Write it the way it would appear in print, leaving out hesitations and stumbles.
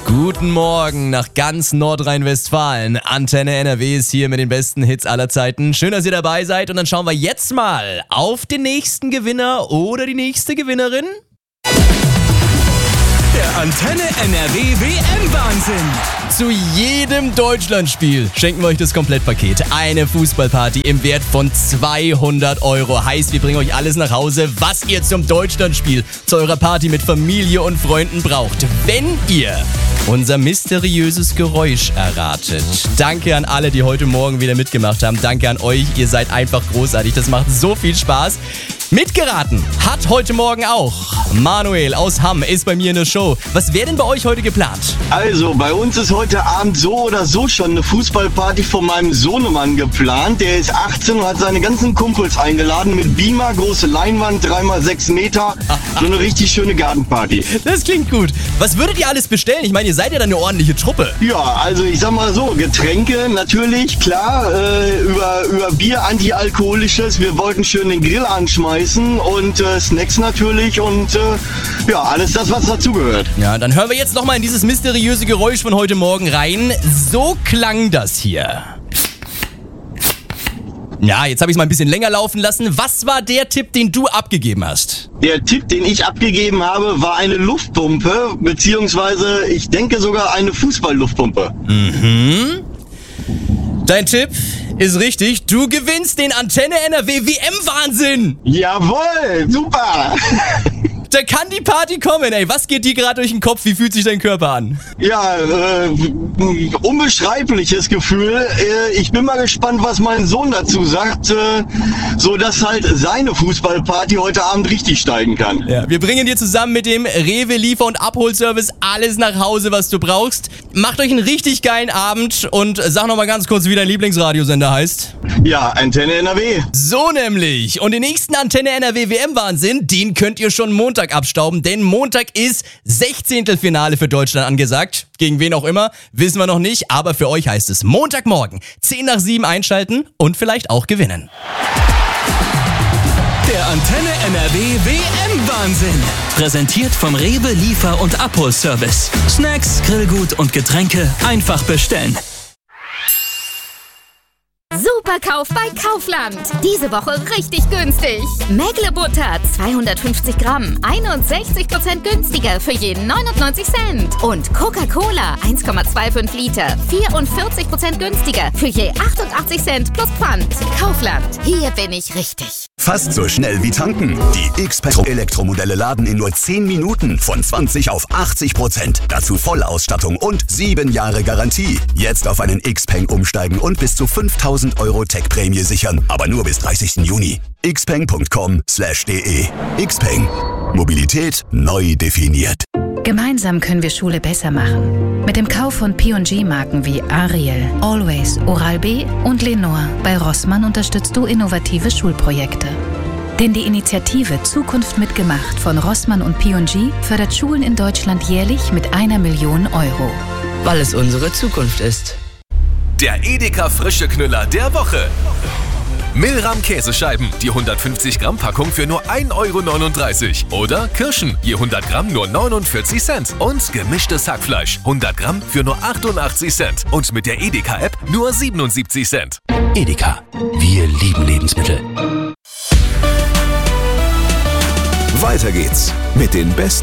Guten Morgen nach ganz Nordrhein-Westfalen. Antenne NRW ist hier mit den besten Hits aller Zeiten. Schön, dass ihr dabei seid und dann schauen wir jetzt mal auf den nächsten Gewinner oder die nächste Gewinnerin. Der Antenne NRW WM-Wahnsinn. Zu jedem Deutschlandspiel schenken wir euch das Komplettpaket. Eine Fußballparty im Wert von 200 €. Heißt, wir bringen euch alles nach Hause, was ihr zum Deutschlandspiel, zu eurer Party mit Familie und Freunden braucht. Wenn ihr unser mysteriöses Geräusch erratet. Danke an alle, die heute Morgen wieder mitgemacht haben. Danke an euch, ihr seid einfach großartig. Das macht so viel Spaß. Mitgeraten hat heute Morgen auch Manuel aus Hamm, ist bei mir in der Show. Was wäre denn bei euch heute geplant? Also, bei uns ist heute Abend so oder so schon eine Fußballparty von meinem Sohnemann geplant. Der ist 18 und hat seine ganzen Kumpels eingeladen mit Beamer, große Leinwand, 3x6 Meter. So eine richtig schöne Gartenparty. Das klingt gut. Was würdet ihr alles bestellen? Ich meine, ihr seid ja dann eine ordentliche Truppe. Ja, also ich sag mal so, Getränke natürlich, klar, über Bier, antialkoholisches. Wir wollten schön den Grill anschmeißen und Snacks natürlich und ja, alles das, was dazugehört. Ja, dann hören wir jetzt nochmal in dieses mysteriöse Geräusch von heute Morgen rein. So klang das hier. Ja, jetzt habe ich es mal ein bisschen länger laufen lassen. Was war der Tipp, den du abgegeben hast? Der Tipp, den ich abgegeben habe, war eine Luftpumpe, beziehungsweise ich denke sogar eine Fußballluftpumpe. Mhm. Dein Tipp ist richtig. Du gewinnst den Antenne NRW WM-Wahnsinn. Jawohl, super. Da kann die Party kommen, ey. Was geht dir gerade durch den Kopf? Wie fühlt sich dein Körper an? Ja, unbeschreibliches Gefühl. Ich bin mal gespannt, was mein Sohn dazu sagt, so dass halt seine Fußballparty heute Abend richtig steigen kann. Ja, wir bringen dir zusammen mit dem Rewe Liefer- und Abholservice alles nach Hause, was du brauchst. Macht euch einen richtig geilen Abend und sag noch mal ganz kurz, wie dein Lieblingsradiosender heißt. Ja, Antenne NRW. So nämlich. Und den nächsten Antenne NRW WM-Wahnsinn, den könnt ihr schon Montag abstauben, denn Montag ist 16. Finale für Deutschland angesagt. Gegen wen auch immer, wissen wir noch nicht, aber für euch heißt es Montagmorgen 6:50 einschalten und vielleicht auch gewinnen. Der Antenne NRW WM-Wahnsinn. Präsentiert vom Rewe Liefer- und Abholservice. Snacks, Grillgut und Getränke einfach bestellen. Superkauf bei Kaufland. Diese Woche richtig günstig. Mägle-Butter 250 Gramm, 61% günstiger für jeden 99 Cent. Und Coca-Cola 1,25 Liter, 44% günstiger für je 88 Cent plus Pfand. Kaufland, hier bin ich richtig. Fast so schnell wie tanken. Die X-Peng Elektromodelle laden in nur 10 Minuten von 20 auf 80%. Dazu Vollausstattung und 7 Jahre Garantie. Jetzt auf einen X-Peng umsteigen und bis zu 5.000 € Tech-Prämie sichern. Aber nur bis 30. Juni. xpeng.com/de. X-Peng. Mobilität neu definiert. Gemeinsam können wir Schule besser machen. Mit dem Kauf von P&G-Marken wie Ariel, Always, Oral-B und Lenore bei Rossmann unterstützt du innovative Schulprojekte. Denn die Initiative Zukunft mitgemacht von Rossmann und P&G fördert Schulen in Deutschland jährlich mit 1 Million €. Weil es unsere Zukunft ist. Der Edeka frische Knüller der Woche. Milram Käsescheiben, die 150 Gramm Packung für nur 1,39 €. Oder Kirschen, je 100 Gramm nur 49 Cent. Und gemischtes Hackfleisch, 100 Gramm für nur 88 Cent. Und mit der Edeka-App nur 77 Cent. Edeka. Wir lieben Lebensmittel. Weiter geht's mit den besten